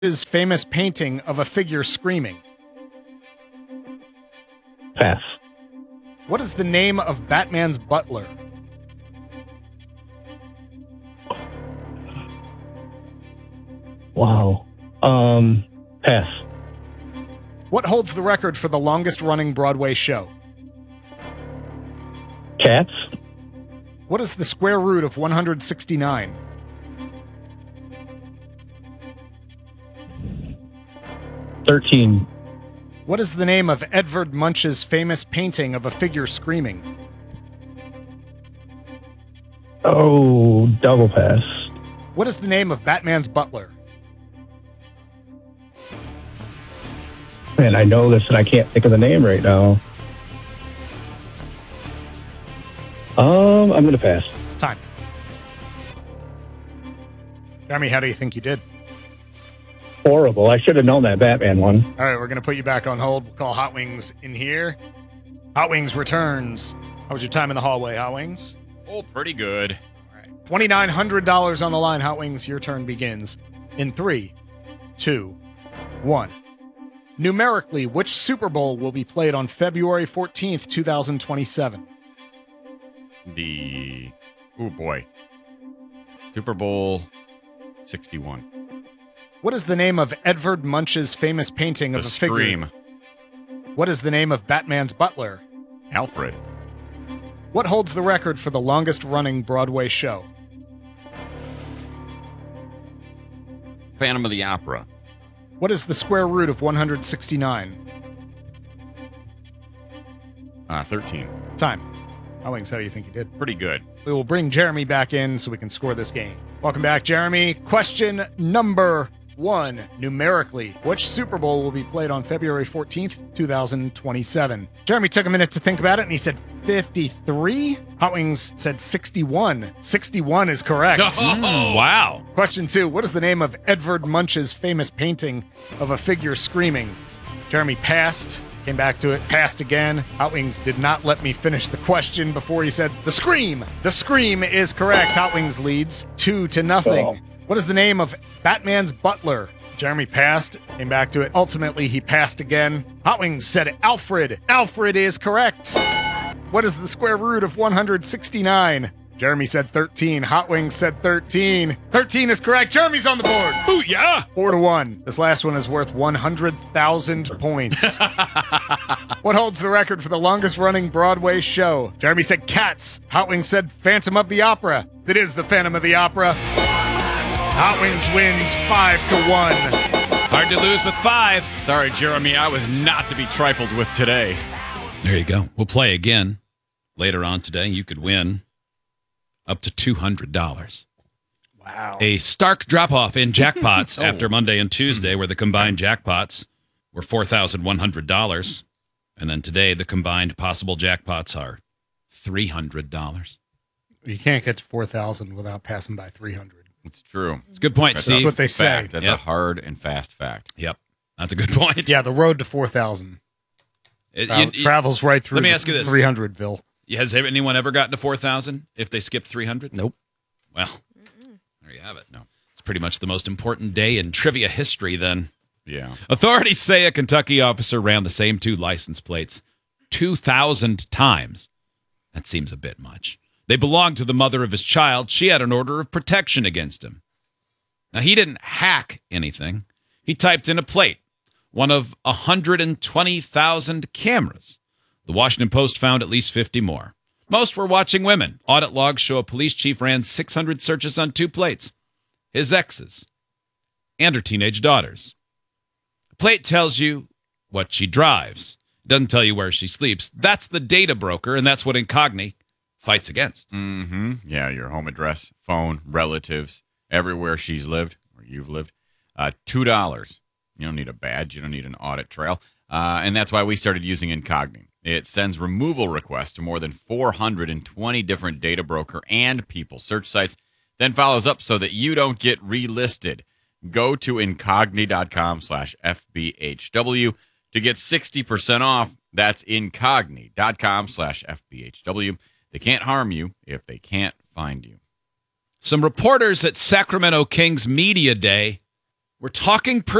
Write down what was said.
His famous painting of a figure screaming? Pass. What is the name of Batman's butler? Wow. Pass. What holds the record for the longest running Broadway show? Cats. What is the square root of 169? 13. What is the name of Edvard Munch's famous painting of a figure screaming? Oh, double pass. What is the name of Batman's butler? Man, I know this and I can't think of the name right now. I'm going to pass. Time. Jeremy, how do you think you did? Horrible. I should have known that Batman one. All right, we're going to put you back on hold. We'll call Hot Wings in here. Hot Wings returns. How was your time in the hallway, Hot Wings? Oh, pretty good. All right. $2,900 on the line. Hot Wings, your turn begins in 3, 2, 1. Numerically, which Super Bowl will be played on February 14th, 2027? Oh boy. Super Bowl 61. What is the name of Edvard Munch's famous painting of a figure? Scream. What is the name of Batman's butler? Alfred. What holds the record for the longest running Broadway show? Phantom of the Opera. What is the square root of 169? 13. Time. Hot Wings, how do you think you did? Pretty good. We will bring Jeremy back in so we can score this game. Welcome back, Jeremy. Question number 1. Numerically, which Super Bowl will be played on February 14th, 2027? Jeremy took a minute to think about it, and he said 53. Hot Wings said 61. 61 is correct. Wow. Question 2. What is the name of Edvard Munch's famous painting of a figure screaming? Jeremy passed. Came back to it, passed again. Hot Wings did not let me finish the question before he said, The Scream! The Scream is correct. Hot Wings leads 2-0. Oh. What is the name of Batman's butler? Jeremy passed, came back to it. Ultimately, he passed again. Hot Wings said Alfred. Alfred is correct. What is the square root of 169? Jeremy said 13. Hot Wings said 13. 13 is correct. Jeremy's on the board. Ooh, yeah. 4-1. This last one is worth 100,000 points. What holds the record for the longest running Broadway show? Jeremy said Cats. Hot Wings said Phantom of the Opera. It is the Phantom of the Opera. Hot Wings wins 5-1. Hard to lose with 5. Sorry, Jeremy. I was not to be trifled with today. There you go. We'll play again later on today. You could win up to $200. Wow. A stark drop-off in jackpots after Monday and Tuesday, where the combined jackpots were $4,100. And then today, the combined possible jackpots are $300. You can't get to 4,000 without passing by 300. It's true. It's a good point, That's Steve. That's what they say. Fact. That's Yep. a hard and fast fact. Yep. That's a good point. Yeah, the road to 4,000 travels right through Let me ask you this. 300ville. Has anyone ever gotten to 4,000 if they skipped 300? Nope. Well, there you have it. No, it's pretty much the most important day in trivia history then. Yeah. Authorities say a Kentucky officer ran the same 2 license plates 2,000 times. That seems a bit much. They belonged to the mother of his child. She had an order of protection against him. Now, he didn't hack anything. He typed in a plate, one of 120,000 cameras. The Washington Post found at least 50 more. Most were watching women. Audit logs show a police chief ran 600 searches on 2 plates. His exes and her teenage daughters. The plate tells you what she drives. It doesn't tell you where she sleeps. That's the data broker, and that's what Incogni fights against. Mm-hmm. Yeah, your home address, phone, relatives, everywhere she's lived or you've lived. $2. You don't need a badge. You don't need an audit trail. And that's why we started using Incogni. It sends removal requests to more than 420 different data broker and people search sites, then follows up so that you don't get relisted. Go to incogni.com/FBHW to get 60% off. That's incogni.com/FBHW. They can't harm you if they can't find you. Some reporters at Sacramento Kings Media Day We're talking